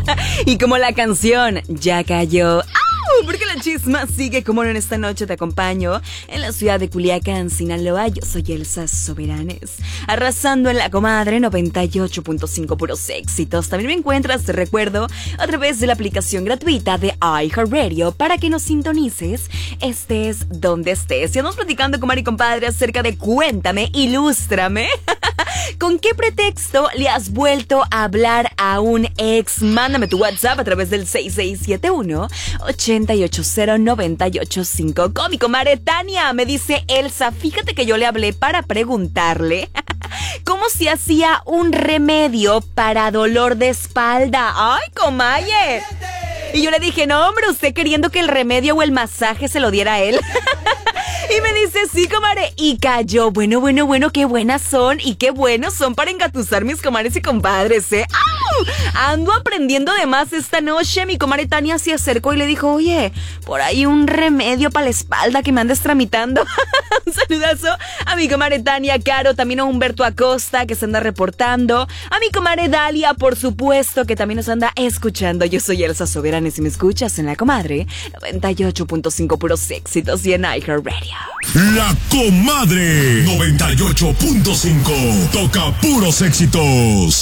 Y como la canción ya cayó. Porque la chisma sigue, como no, en esta noche te acompaño en la ciudad de Culiacán, Sinaloa. Yo soy Elsa Soberanes, arrasando en La Comadre 98.5, puros éxitos. También me encuentras, te recuerdo, a través de la aplicación gratuita de iHeartRadio para que nos sintonices, estés donde estés. Y andamos platicando con Mari Compadre acerca de Cuéntame, ilústrame. ¿Con qué pretexto le has vuelto a hablar a un ex? Mándame tu WhatsApp a través del 6671-880-985. Con mi comadre Tania, me dice Elsa, fíjate que yo le hablé para preguntarle cómo se hacía un remedio para dolor de espalda. ¡Ay, comaye! Y yo le dije, no, hombre, usted queriendo que el remedio o el masaje se lo diera a él. Y me dice, sí, comadre. Y cayó. Bueno, qué buenas son. Y qué buenos son para engatusar mis comadres y compadres, ¿eh? ¡Au! Ando aprendiendo de más esta noche. Mi comadre Tania se acercó y le dijo, oye, por ahí un remedio para la espalda que me andes tramitando. Un saludazo a mi comadre Tania Caro, también a Humberto Acosta, que se anda reportando. A mi comadre Dalia, por supuesto, que también nos anda escuchando. Yo soy Elsa Soberanes y me escuchas en La Comadre 98.5, puros éxitos, y en iHeartRadio. La Comadre 98.5 toca puros éxitos.